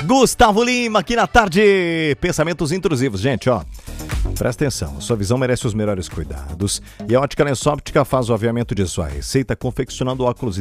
Gustavo Lima aqui na tarde. Pensamentos intrusivos. Gente, ó, presta atenção. Sua visão merece os melhores cuidados. E a Ótica Lençóptica faz o aviamento de sua receita confeccionando óculos